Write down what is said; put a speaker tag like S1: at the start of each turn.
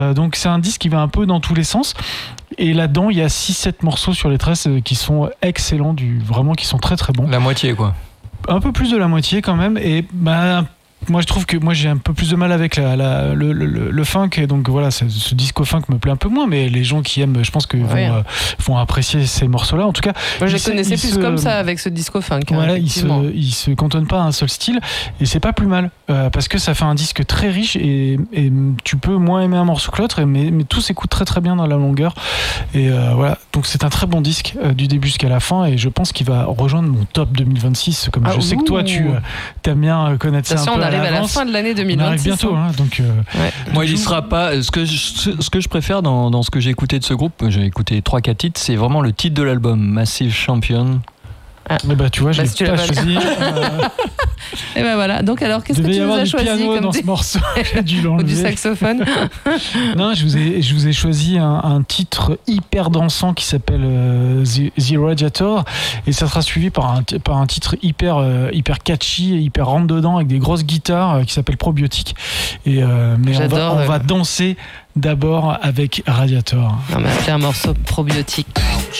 S1: Donc c'est un disque qui va un peu dans tous les sens. Et là-dedans, il y a 6-7 morceaux sur les 13 qui sont excellents, vraiment qui sont très très bons.
S2: La moitié, quoi.
S1: Un peu plus de la moitié quand même. Et moi je trouve que j'ai un peu plus de mal avec le funk, et donc voilà, ce disco funk me plaît un peu moins, mais les gens qui aiment, je pense que vont apprécier ces morceaux-là. En tout cas,
S3: moi je les connaissais plus comme ça avec ce disco funk.
S1: Voilà, il se cantonne pas à un seul style, et c'est pas plus mal parce que ça fait un disque très riche, et tu peux moins aimer un morceau que l'autre, mais tout s'écoute très très bien dans la longueur. Et voilà, donc c'est un très bon disque du début jusqu'à la fin, et je pense qu'il va rejoindre mon top 2026, comme je sais que toi tu aimes bien connaître ça un peu.
S3: On arrive à la fin de l'année 2026.
S1: On arrive bientôt, donc.
S2: Moi, il y sera pas. Ce que je préfère dans ce que j'ai écouté de ce groupe, j'ai écouté 3-4 titres, c'est vraiment le titre de l'album, Massive Champion.
S1: Tu vois, je l'ai pas choisi.
S3: Et voilà. Donc alors, qu'est-ce que tu nous as choisi
S1: piano dans ce morceau?
S3: Ou du saxophone?
S1: Non, je vous ai choisi un titre hyper dansant qui s'appelle The Radiator, et ça sera suivi par un titre hyper catchy et hyper rentre dedans avec des grosses guitares qui s'appelle Probiotic. Et mais on va danser d'abord avec Radiator.
S3: On va faire un morceau Probiotic.